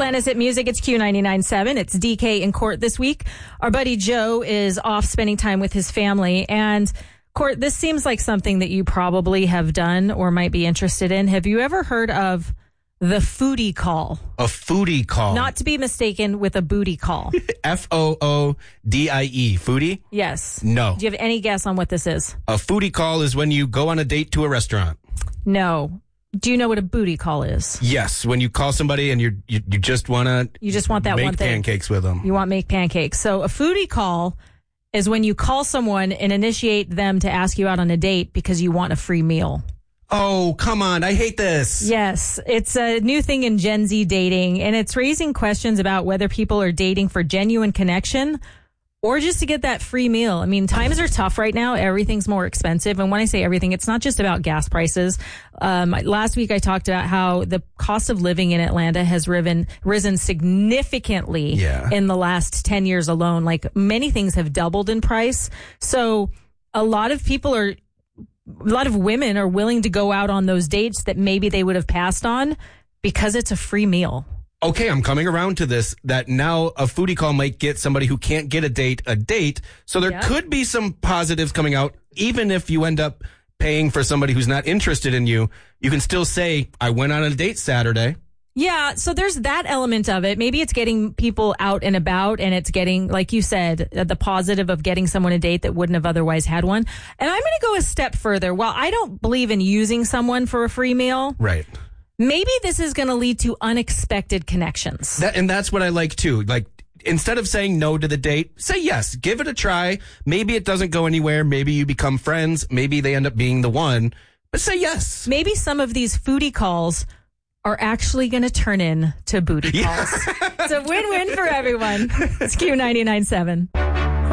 Planet Hit Music. It's Q99.7. It's DK in court this week. Our buddy Joe is off spending time with his family. And, Court, this seems like something that you probably have done or might be interested in. Have you ever heard of the foodie call? A foodie call? Not to be mistaken with a booty call. Foodie? Foodie? Yes. No. Do you have any guess on what this is? A foodie call is when you go on a date to a restaurant. No. Do you know what a booty call is? Yes, when you call somebody and you just want to that make one thing. Pancakes with them. You want to make pancakes. So a foodie call is when you call someone and initiate them to ask you out on a date because you want a free meal. Oh, come on. I hate this. Yes, it's a new thing in Gen Z dating, and it's raising questions about whether people are dating for genuine connection or just to get that free meal. I mean, times are tough right now. Everything's more expensive. And when I say everything, it's not just about gas prices. Last week I talked about how the cost of living in Atlanta has risen significantly in the last 10 years alone. Like, many things have doubled in price. So a lot of women are willing to go out on those dates that maybe they would have passed on because it's a free meal. Okay, I'm coming around to this, that now a foodie call might get somebody who can't get a date. So there could be some positives coming out. Even if you end up paying for somebody who's not interested in you, you can still say, I went on a date Saturday. Yeah, so there's that element of it. Maybe it's getting people out and about, and it's getting, like you said, the positive of getting someone a date that wouldn't have otherwise had one. And I'm going to go a step further. While I don't believe in using someone for a free meal, right? Maybe this is going to lead to unexpected connections. And that's what I like too. Like, instead of saying no to the date, say yes. Give it a try. Maybe it doesn't go anywhere. Maybe you become friends. Maybe they end up being the one. But say yes. Maybe some of these foodie calls are actually going to turn into booty calls. It's a win-win for everyone. It's Q99.7.